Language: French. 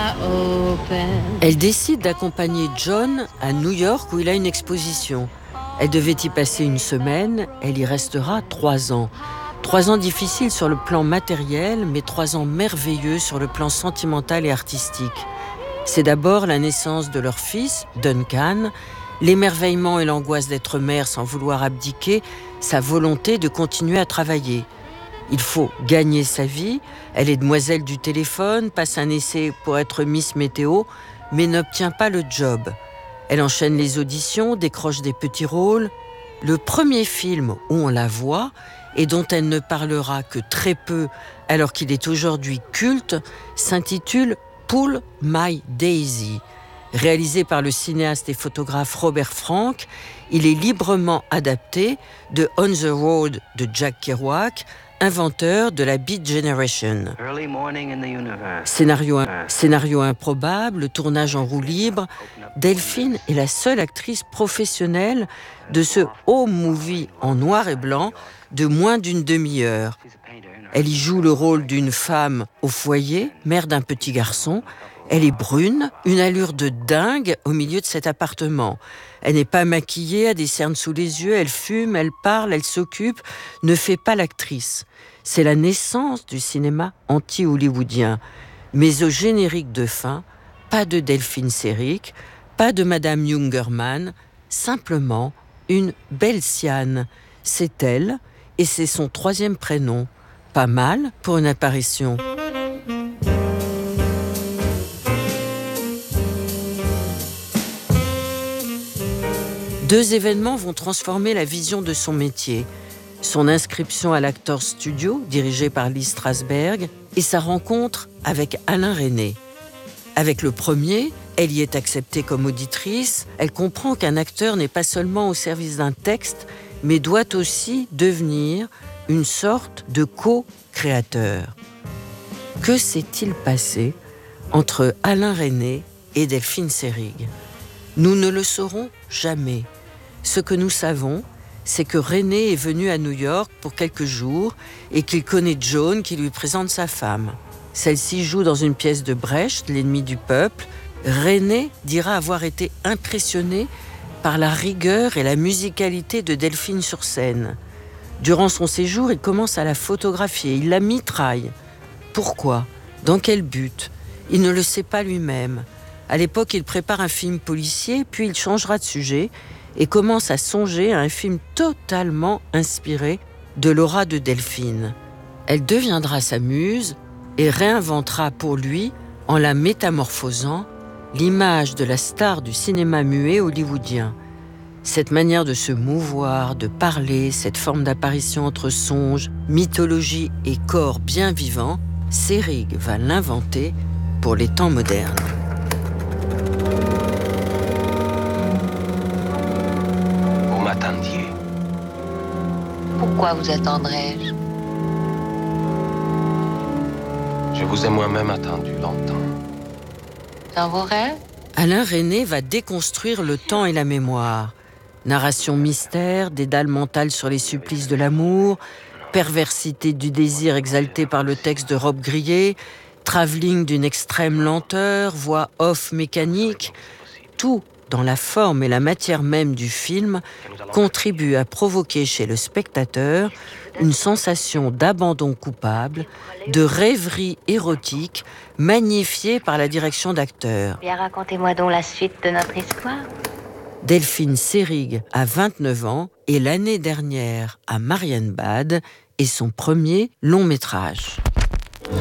Elle décide d'accompagner John à New York où il a une exposition. Elle devait y passer une semaine, elle y restera 3 ans. 3 ans difficiles sur le plan matériel, mais 3 ans merveilleux sur le plan sentimental et artistique. C'est d'abord la naissance de leur fils, Duncan, l'émerveillement et l'angoisse d'être mère sans vouloir abdiquer, sa volonté de continuer à travailler. Il faut gagner sa vie, elle est demoiselle du téléphone, passe un essai pour être Miss Météo, mais n'obtient pas le job. Elle enchaîne les auditions, décroche des petits rôles. Le premier film où on la voit, et dont elle ne parlera que très peu alors qu'il est aujourd'hui culte, s'intitule « Pull My Daisy ». Réalisé par le cinéaste et photographe Robert Frank, il est librement adapté de On the Road de Jack Kerouac, inventeur de la Beat Generation. Scénario improbable, tournage en roue libre, Delphine est la seule actrice professionnelle de ce home movie en noir et blanc de moins d'une demi-heure. Elle y joue le rôle d'une femme au foyer, mère d'un petit garçon. Elle est brune, une allure de dingue au milieu de cet appartement. Elle n'est pas maquillée, a des cernes sous les yeux, elle fume, elle parle, elle s'occupe, ne fait pas l'actrice. C'est la naissance du cinéma anti-hollywoodien. Mais au générique de fin, pas de Delphine Seyrig, pas de Madame Jungermann, simplement une belle Siane. C'est elle, et c'est son 3e prénom. Pas mal pour une apparition. Deux événements vont transformer la vision de son métier. Son inscription à l'Actors Studio, dirigé par Lee Strasberg, et sa rencontre avec Alain Resnais. Avec le premier, elle y est acceptée comme auditrice. Elle comprend qu'un acteur n'est pas seulement au service d'un texte, mais doit aussi devenir une sorte de co-créateur. Que s'est-il passé entre Alain Resnais et Delphine Seyrig ? Nous ne le saurons jamais. Ce que nous savons, c'est que Resnais est venu à New York pour quelques jours et qu'il connaît Joan qui lui présente sa femme. Celle-ci joue dans une pièce de Brecht, L'ennemi du peuple. Resnais dira avoir été impressionné par la rigueur et la musicalité de Delphine sur scène. Durant son séjour, il commence à la photographier, il la mitraille. Pourquoi ? Dans quel but ? Il ne le sait pas lui-même. À l'époque, il prépare un film policier, puis il changera de sujet et commence à songer à un film totalement inspiré de l'aura de Delphine. Elle deviendra sa muse et réinventera pour lui, en la métamorphosant, l'image de la star du cinéma muet hollywoodien. Cette manière de se mouvoir, de parler, cette forme d'apparition entre songe, mythologie et corps bien vivant, Seyrig va l'inventer pour les temps modernes. Vous m'attendiez. Pourquoi vous attendrais-je ? Je vous ai moi-même attendu longtemps. Dans vos rêves ? Alain Resnais va déconstruire le temps et la mémoire. Narration mystère, dédale mental sur les supplices de l'amour, perversité du désir exalté par le texte de Rob Grillet, travelling d'une extrême lenteur, voix off mécanique, tout dans la forme et la matière même du film contribue à provoquer chez le spectateur une sensation d'abandon coupable, de rêverie érotique magnifiée par la direction d'acteurs. Bien, racontez-moi donc la suite de notre histoire. Delphine Seyrig a 29 ans et l'année dernière à Marienbad est son premier long métrage.